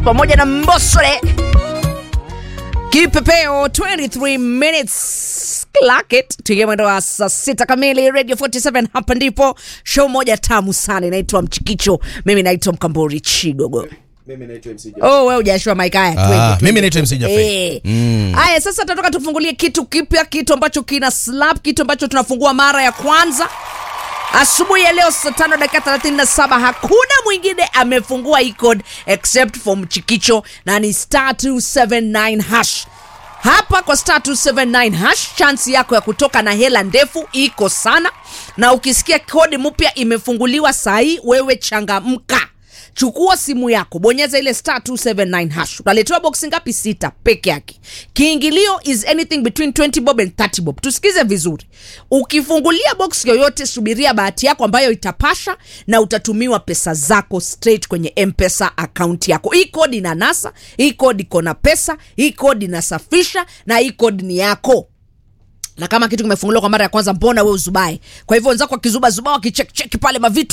pamoja na Mbosole. Kipepeo 23 minutes clock it. Tukienda wa saa 6 kamili Radio 47. Hapa ndipo show moja tamu sana inaitwa Mchikicho. Mimi naitwa Mkambori Chigogo. Mimi naitwa MC Jaffe. Oh, wewe hujashua mic haya. Mimi naitwa MC Jaffe. Haya, sasa tutatoka tufungulie kitu kipya, kitu ambacho kina slap, kitu ambacho tunafungua mara ya kwanza. Asubuhi ya leo saa 5:37 hakuna mwingine amefungua hii code except for Mchikicho na ni *279#. Hapa kwa *279#, chance yako ya kutoka na hela ndefu iko sana, na ukisikia kodi mpya imefunguliwa saa hii, wewe changamka. Chukua simu yako, bonyeza ile *279#. Utaletewa box ngapi? 6 peke yake. Kiingilio is anything between 20 bob and 30 bob. Tusikize vizuri. Ukifungulia box yoyote, subiria bahati yako ambayo itapasha na utatumiwa pesa zako straight kwenye M-Pesa account yako. Hii code ina nasa, hii code iko na pesa, hii code inasafisha na hii code ni yako. Na kama kitu kimefunguliwa kwa mara ya kwanza, mbona wewe uzubae? Kwa hivyo wenzako wakizuba wakicheck pale mavitu